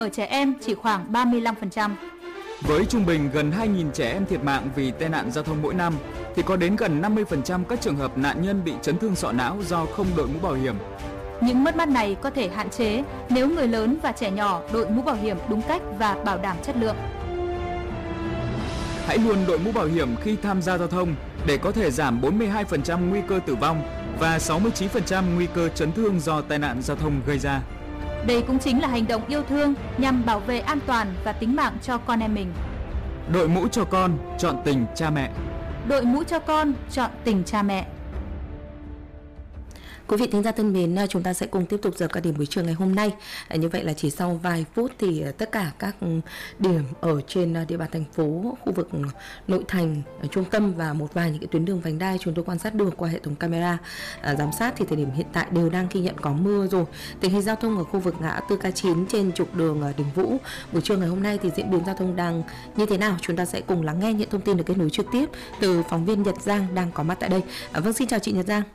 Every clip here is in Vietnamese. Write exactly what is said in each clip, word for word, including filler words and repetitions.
ở trẻ em chỉ khoảng ba mươi lăm phần trăm. Với trung bình gần hai nghìn trẻ em thiệt mạng vì tai nạn giao thông mỗi năm, thì có đến gần năm mươi phần trăm các trường hợp nạn nhân bị chấn thương sọ não do không đội mũ bảo hiểm. Những mất mát này có thể hạn chế nếu người lớn và trẻ nhỏ đội mũ bảo hiểm đúng cách và bảo đảm chất lượng. Hãy luôn đội mũ bảo hiểm khi tham gia giao thông để có thể giảm bốn mươi hai phần trăm nguy cơ tử vong và sáu mươi chín phần trăm nguy cơ chấn thương do tai nạn giao thông gây ra. Đây cũng chính là hành động yêu thương nhằm bảo vệ an toàn và tính mạng cho con em mình. Đội mũ cho con, chọn tình cha mẹ. Đội mũ cho con, chọn tình cha mẹ. Quý vị thính giả thân mến, chúng ta sẽ cùng tiếp tục giờ cao điểm buổi trưa ngày hôm nay. Như vậy là chỉ sau vài phút thì tất cả các điểm ở trên địa bàn thành phố, khu vực nội thành, trung tâm và một vài những cái tuyến đường vành đai chúng tôi quan sát được qua hệ thống camera à, giám sát thì thời điểm hiện tại đều đang ghi nhận có mưa rồi. Tình hình giao thông ở khu vực ngã tư K chín trên trục đường Đình Vũ buổi trưa ngày hôm nay thì diễn biến giao thông đang như thế nào? Chúng ta sẽ cùng lắng nghe những thông tin được kết nối trực tiếp từ phóng viên Nhật Giang đang có mặt tại đây. À, vâng, xin chào chị Nhật Giang.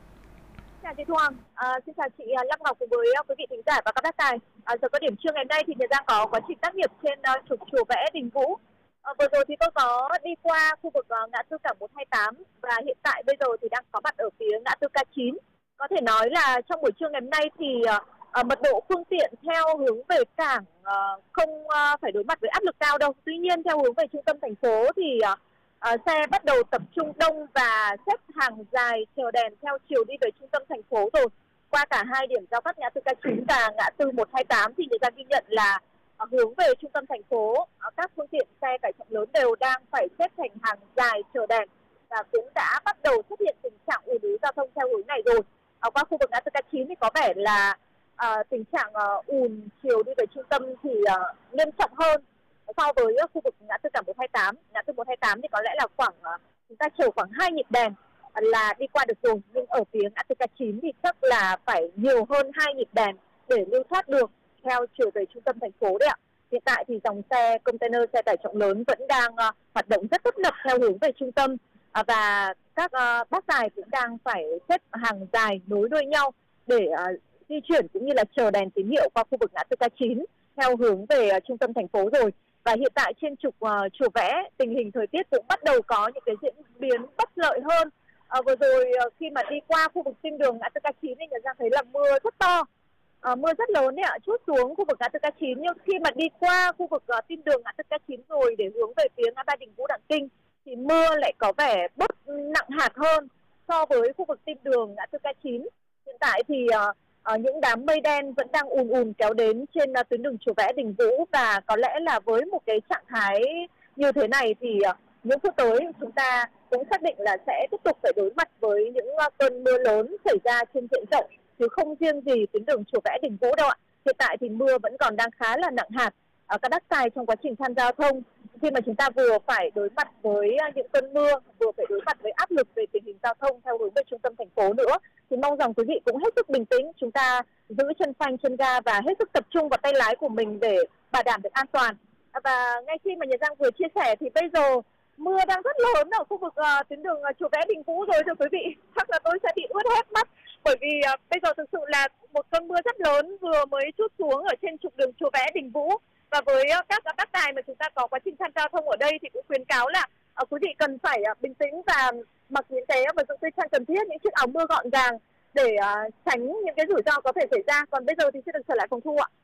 Chào chị Thu Hằng, à, xin chào chị Lâm Ngọc cùng với quý vị thính giả và các bác tài. À, giờ có điểm trưa ngày hôm nay thì Nhật Giang có quá trình tác nghiệp trên uh, trục chùa Vẽ Đình Vũ. À, vừa rồi thì tôi có đi qua khu vực uh, ngã tư cảng một hai tám và hiện tại bây giờ thì đang có mặt ở phía ngã tư K chín. Có thể nói là trong buổi trưa ngày hôm nay thì uh, uh, mật độ phương tiện theo hướng về cảng uh, không uh, phải đối mặt với áp lực cao đâu. Tuy nhiên theo hướng về trung tâm thành phố thì uh, Uh, xe bắt đầu tập trung đông và xếp hàng dài chờ đèn theo chiều đi về trung tâm thành phố rồi. Qua cả hai điểm giao cắt ngã tư K chín và ngã tư một hai tám thì người ta ghi nhận là uh, hướng về trung tâm thành phố, uh, các phương tiện xe tải trọng lớn đều đang phải xếp thành hàng dài chờ đèn và cũng đã bắt đầu xuất hiện tình trạng ùn ứ giao thông theo hướng này rồi. Uh, qua khu vực ngã tư K chín thì có vẻ là uh, tình trạng uh, ùn chiều đi về trung tâm thì uh, nghiêm trọng hơn so với khu vực ngã tư cảng một hai tám. Ngã tư một hai tám thì có lẽ là khoảng chúng ta chờ khoảng hai nhịp đèn là đi qua được rồi, nhưng ở phía ngã tư K chín thì chắc là phải nhiều hơn hai nhịp đèn để lưu thoát được theo chiều về trung tâm thành phố đấy ạ. Hiện tại thì dòng xe container, xe tải trọng lớn vẫn đang uh, hoạt động rất tấp nập theo hướng về trung tâm uh, và các uh, bác tài cũng đang phải xếp hàng dài nối đuôi nhau để uh, di chuyển cũng như là chờ đèn tín hiệu qua khu vực ngã tư K chín theo hướng về uh, trung tâm thành phố rồi. Và hiện tại trên trục uh, chùa Vẽ, tình hình thời tiết cũng bắt đầu có những cái diễn biến bất lợi hơn. Uh, vừa rồi uh, khi mà đi qua khu vực thiên đường ngã tư K chín thì người ta thấy là mưa rất to, uh, mưa rất lớn đấy ạ, trút xuống khu vực ngã tư K chín. Nhưng khi mà đi qua khu vực uh, thiên đường ngã tư K chín rồi để hướng về phía ngã ba Đình Vũ Đặng Kinh thì mưa lại có vẻ bớt nặng hạt hơn so với khu vực thiên đường ngã tư K chín. Hiện tại thì uh, Uh, những đám mây đen vẫn đang ùn ùn kéo đến trên uh, tuyến đường chùa Vẽ Đình Vũ và có lẽ là với một cái trạng thái như thế này thì uh, những phút tới chúng ta cũng xác định là sẽ tiếp tục phải đối mặt với những uh, cơn mưa lớn xảy ra trên diện rộng chứ không riêng gì tuyến đường chùa Vẽ Đình Vũ đâu ạ. Hiện tại thì mưa vẫn còn đang khá là nặng hạt. Uh, các bác tài trong quá trình tham gia giao thông khi mà chúng ta vừa phải đối mặt với uh, những cơn mưa, vừa phải đối mặt với áp lực về tình hình giao thông theo hướng về trung tâm thành phố nữa, thì mong rằng quý vị cũng hết sức bình tĩnh, chúng ta giữ chân phanh chân ga và hết sức tập trung vào tay lái của mình để bảo đảm được an toàn. Và ngay khi mà Nhật Giang vừa chia sẻ thì bây giờ mưa đang rất lớn ở khu vực uh, tuyến đường uh, chùa Vẽ Đình Vũ rồi thưa quý vị. Chắc là tôi sẽ bị ướt hết mắt bởi vì uh, bây giờ thực sự là một cơn mưa rất lớn vừa mới trút xuống ở trên trục đường chùa Vẽ Đình Vũ. Và với uh, các uh, bác tài mà chúng ta có quá trình tham gia giao thông ở đây thì cũng khuyến cáo là uh, quý vị cần phải uh, bình tĩnh và mặc những cái vật dụng tư trang cần thiết, những chiếc áo mưa gọn gàng để uh, tránh những cái rủi ro có thể xảy ra. Còn bây giờ thì sẽ được trở lại phòng thu ạ.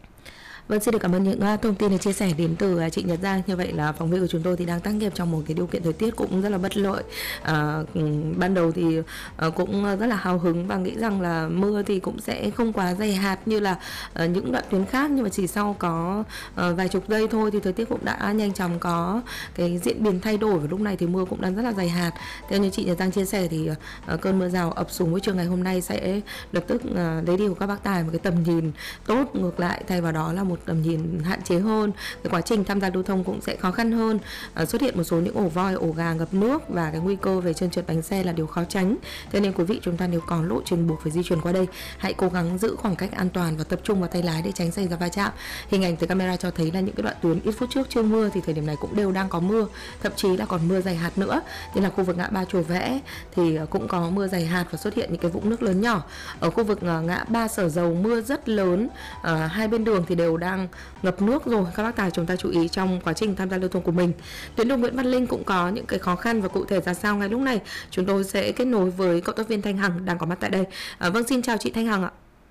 Vâng, xin được cảm ơn những uh, thông tin được chia sẻ đến từ uh, chị Nhật Giang. Như vậy là phóng viên của chúng tôi thì đang tác nghiệp trong một cái điều kiện thời tiết cũng rất là bất lợi. Uh, ban đầu thì uh, cũng rất là hào hứng và nghĩ rằng là mưa thì cũng sẽ không quá dày hạt như là uh, những đoạn tuyến khác, nhưng mà chỉ sau có uh, vài chục giây thôi thì thời tiết cũng đã nhanh chóng có cái diễn biến thay đổi và lúc này thì mưa cũng đang rất là dày hạt. Theo như chị Nhật Giang chia sẻ thì uh, cơn mưa rào ập xuống buổi trưa ngày hôm nay sẽ lập tức uh, lấy đi của các bác tài một cái tầm nhìn tốt, ngược lại thay vào đó là một tầm nhìn hạn chế hơn, cái quá trình tham gia lưu thông cũng sẽ khó khăn hơn, à, xuất hiện một số những ổ voi, ổ gà ngập nước và cái nguy cơ về trơn trượt bánh xe là điều khó tránh. Cho nên quý vị chúng ta nếu có lộ trình buộc phải di chuyển qua đây, hãy cố gắng giữ khoảng cách an toàn và tập trung vào tay lái để tránh xảy ra va chạm. Hình ảnh từ camera cho thấy là những cái đoạn tuyến ít phút trước chưa mưa thì thời điểm này cũng đều đang có mưa, thậm chí là còn mưa dày hạt nữa. Như là khu vực ngã ba Chùa Vẽ thì cũng có mưa dày hạt và xuất hiện những cái vũng nước lớn nhỏ. Ở khu vực ngã ba Sở Dầu mưa rất lớn, à, hai bên đường thì đều đang ngập nước rồi. Các bác tài chúng ta chú ý trong quá trình tham gia lưu thông của mình. Tuyến đường Nguyễn Văn Linh cũng có những cái khó khăn và cụ thể ra sao ngay lúc này chúng tôi sẽ kết nối với cộng tác viên Thanh Hằng đang có mặt tại đây. À, vâng, xin chào chị Thanh Hằng ạ.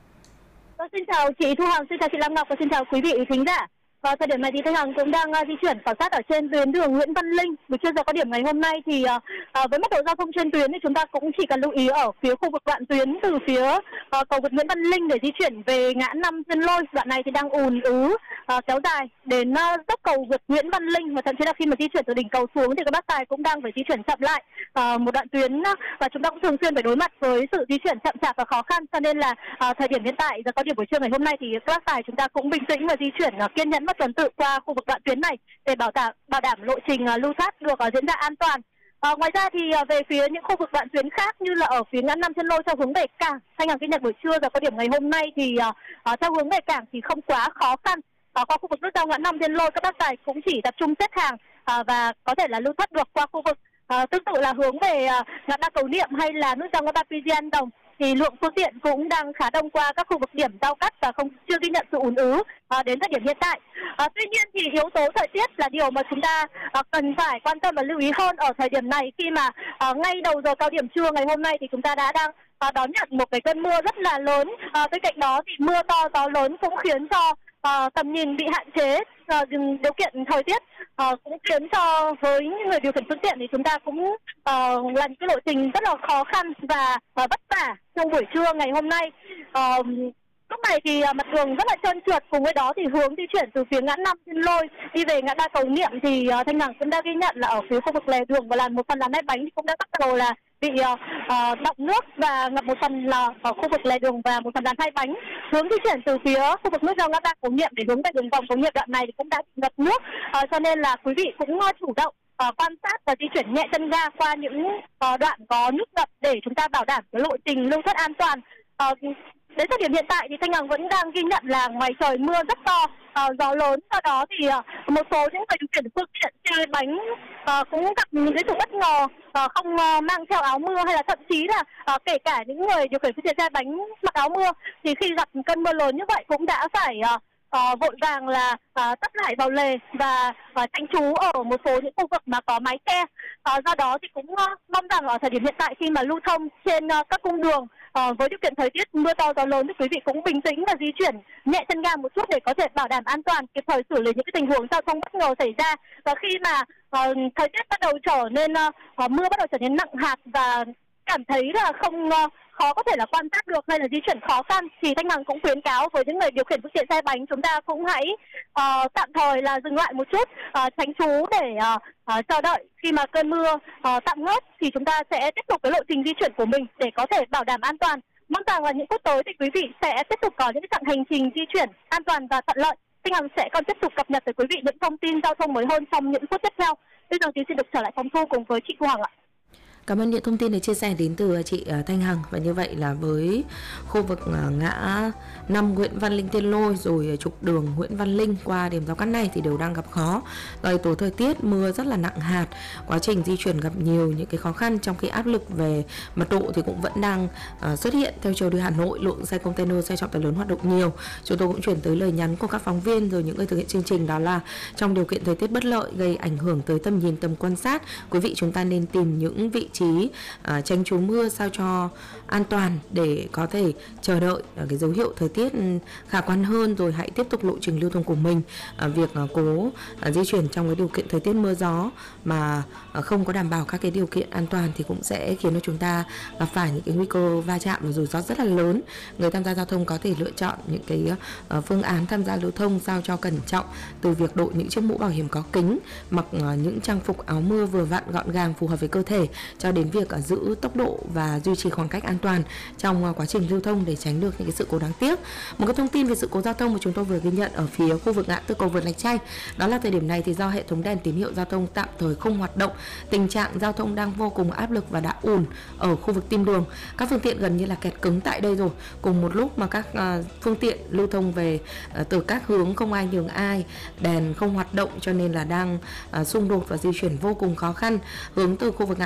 Vâng, xin chào chị Thu Hằng, xin chào chị Lam Ngọc và xin chào quý vị khán giả. Vào thời điểm này thì Thanh Hằng cũng đang uh, di chuyển khảo sát ở trên tuyến đường Nguyễn Văn Linh. Buổi trưa giờ cao điểm ngày hôm nay thì uh, uh, với mức độ giao thông trên tuyến thì chúng ta cũng chỉ cần lưu ý ở phía khu vực đoạn tuyến từ phía uh, cầu vượt Nguyễn Văn Linh để di chuyển về ngã năm Thiên Lôi. Đoạn này thì đang ùn ứ uh, kéo dài đến uh, dốc cầu vượt Nguyễn Văn Linh, và thậm chí là khi mà di chuyển từ đỉnh cầu xuống thì các bác tài cũng đang phải di chuyển chậm lại uh, một đoạn tuyến, uh, và chúng ta cũng thường xuyên phải đối mặt với sự di chuyển chậm chạp và khó khăn. Cho nên là uh, thời điểm hiện tại giờ cao điểm buổi trưa ngày hôm nay thì các bác tài chúng ta cũng bình tĩnh và di chuyển uh, kiên nhẫn và tuần tự qua khu vực đoạn tuyến này để bảo đảm bảo đảm lộ trình uh, lưu thoát được uh, diễn ra an toàn. Uh, ngoài ra thì uh, về phía những khu vực đoạn tuyến khác như là ở phía ngã năm Thiên Lôi theo hướng về cảng, Thanh Hằng ghi nhận buổi trưa giờ cao điểm ngày hôm nay thì uh, uh, theo hướng về cảng thì không quá khó khăn. Uh, qua khu vực nút giao ngã năm Thiên Lôi các bác tài cũng chỉ tập trung xếp hàng uh, và có thể là lưu thoát được qua khu vực. Uh, tương tự là hướng về uh, ngã ba Cầu Niệm hay là nút giao ngã ba Pi Di An Đồng thì lượng phương tiện cũng đang khá đông qua các khu vực điểm giao cắt và không chưa ghi nhận sự ùn ứ à, đến thời điểm hiện tại. À, tuy nhiên thì yếu tố thời tiết là điều mà chúng ta à, cần phải quan tâm và lưu ý hơn ở thời điểm này, khi mà à, ngay đầu giờ cao điểm trưa ngày hôm nay thì chúng ta đã đang à, đón nhận một cái cơn mưa rất là lớn. À, bên cạnh đó thì mưa to gió lớn cũng khiến cho à, tầm nhìn bị hạn chế. À, điều kiện thời tiết à, cũng khiến cho với những người điều khiển phương tiện thì chúng ta cũng uh, là những cái lộ trình rất là khó khăn và uh, vất vả trong buổi trưa ngày hôm nay. Uh, lúc này thì uh, mặt đường rất là trơn trượt, cùng với đó thì hướng di chuyển từ phía ngã năm Thiên Lôi đi về ngã ba Cầu Niệm thì uh, Thanh Hằng cũng đã ghi nhận là ở phía khu vực lề đường và làn một phần làn hai bánh thì cũng đã bắt đầu là bị uh, uh, đọng nước và ngập một phần là ở khu vực lề đường và một phần làn hai bánh. Hướng di chuyển từ phía khu vực nút giao ngã ba Cầu Niệm để hướng về đường vòng Cầu Niệm đoạn này thì cũng đã bị ngập nước, uh, cho nên là quý vị cũng uh, chủ động uh, quan sát và di chuyển nhẹ chân ga qua những uh, đoạn có nước ngập để chúng ta bảo đảm cái lộ trình lưu thoát an toàn. Uh, Đến thời điểm hiện tại thì Thanh Hằng vẫn đang ghi nhận là ngoài trời mưa rất to, uh, gió lớn. Sau đó thì uh, một số những người điều khiển phương tiện xe bánh uh, cũng gặp những cái sự bất ngờ, uh, không uh, mang theo áo mưa, hay là thậm chí là uh, kể cả những người điều khiển phương tiện xe bánh mặc áo mưa thì khi gặp cơn mưa lớn như vậy cũng đã phải uh, uh, vội vàng là uh, tấp lại vào lề và uh, tránh trú ở một số những khu vực mà có mái che. Uh, do đó thì cũng uh, mong rằng ở thời điểm hiện tại khi mà lưu thông trên uh, các cung đường À, với điều kiện thời tiết mưa to gió lớn thì quý vị cũng bình tĩnh và di chuyển nhẹ chân ga một chút để có thể bảo đảm an toàn, kịp thời xử lý những cái tình huống giao thông bất ngờ xảy ra. Và khi mà uh, thời tiết bắt đầu trở nên uh, mưa bắt đầu trở nên nặng hạt và cảm thấy là không uh, khó có thể là quan sát được hay là di chuyển khó khăn thì Thanh Hằng cũng khuyến cáo với những người điều khiển phương tiện xe bánh chúng ta cũng hãy uh, tạm thời là dừng lại một chút, uh, tránh trú để uh, uh, chờ đợi khi mà cơn mưa uh, tạm ngớt thì chúng ta sẽ tiếp tục cái lộ trình di chuyển của mình để có thể bảo đảm an toàn. Mong rằng là những phút tới thì quý vị sẽ tiếp tục có những cái chặng hành trình di chuyển an toàn và thuận lợi. Thanh Hằng sẽ còn tiếp tục cập nhật tới quý vị những thông tin giao thông mới hơn trong những phút tiếp theo. Bây giờ thì xin được trở lại phòng thu cùng với chị Thu Hằng ạ. Cảm ơn những thông tin được chia sẻ đến từ chị Thanh Hằng. Và như vậy là với khu vực ngã năm Nguyễn Văn Linh Thiên Lôi rồi trục đường Nguyễn Văn Linh qua điểm giao cắt này thì đều đang gặp khó do yếu tố thời tiết mưa rất là nặng hạt, quá trình di chuyển gặp nhiều những cái khó khăn, trong khi áp lực về mật độ thì cũng vẫn đang uh, xuất hiện theo chiều đi Hà Nội, lượng xe container, xe trọng tải lớn hoạt động nhiều. Chúng tôi cũng chuyển tới lời nhắn của các phóng viên rồi những người thực hiện chương trình, đó là trong điều kiện thời tiết bất lợi gây ảnh hưởng tới tầm nhìn, tầm quan sát, quý vị chúng ta nên tìm những vị trí uh, tránh trú mưa sao cho an toàn để có thể chờ đợi uh, cái dấu hiệu thời tiết khả quan hơn rồi hãy tiếp tục lộ trình lưu thông của mình. Uh, việc uh, cố uh, di chuyển trong cái điều kiện thời tiết mưa gió mà uh, không có đảm bảo các cái điều kiện an toàn thì cũng sẽ khiến cho chúng ta gặp phải những cái nguy cơ va chạm và rủi ro rất là lớn. Người tham gia giao thông có thể lựa chọn những cái uh, phương án tham gia lưu thông sao cho cẩn trọng, từ việc đội những chiếc mũ bảo hiểm có kính, mặc uh, những trang phục áo mưa vừa vặn gọn gàng phù hợp với cơ thể, cho đến việc uh, giữ tốc độ và duy trì khoảng cách an toàn trong uh, quá trình lưu thông để tránh được những cái sự cố đáng tiếc. Một cái thông tin về sự cố giao thông mà chúng tôi vừa ghi nhận ở phía khu vực ngã tư cầu vượt Lạch Tray, đó là thời điểm này thì do hệ thống đèn tín hiệu giao thông tạm thời không hoạt động, tình trạng giao thông đang vô cùng áp lực và đã ùn ở khu vực tim đường. Các phương tiện gần như là kẹt cứng tại đây rồi. Cùng một lúc mà các uh, phương tiện lưu thông về uh, từ các hướng không ai nhường ai, đèn không hoạt động cho nên là đang uh, xung đột và di chuyển vô cùng khó khăn. Hướng từ khu vực ngã tư Nguyễn Bình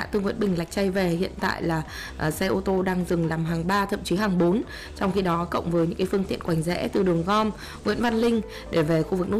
Bình Lạch Tray về hiện tại là uh, xe ô tô đang dừng làm hàng ba, thậm chí hàng bốn. Trong khi đó cộng với những cái phương tiện quành rẽ từ đường Gom, Nguyễn Văn Linh để về khu vực nút